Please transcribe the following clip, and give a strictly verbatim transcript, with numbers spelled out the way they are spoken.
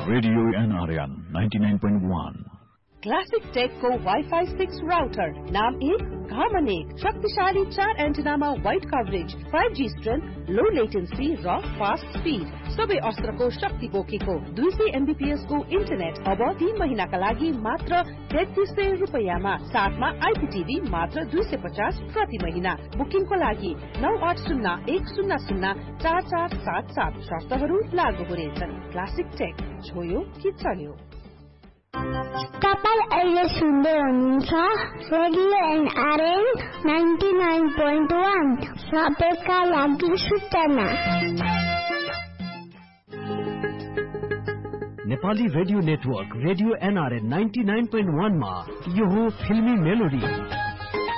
Radio N R N ninety-nine point one. Classic take को wifi six router नाम एक घामन एक शक्तिशाली चार एन्टेनामा wide coverage five G strength लो लेटेन्सी र फास्ट स्पीड सबै अस्त्रको शक्ति बोकेको दुई सय एमबीपीएस को इन्टरनेट अब तीन महिनाका लागि मात्र तेत्तीस सय रुपैयाँमा साथमा आइपीटीभी मात्र दुई सय पचास प्रति महिना बुकिङको लागि नौ आठ शून्य एक शून्य शून्य चार चार सात सात शर्तहरू लागू हुनेछन्। क्लासिक टेक छोयो कि चल्यो। तपाईं अहिले सुन्दै हुनुहुन्छ radio NRN ninety nine point one सबैका लागि सूचना। Nepali radio network radio NRN ninety nine point one मा यो हो फिल्मी मेलोडी।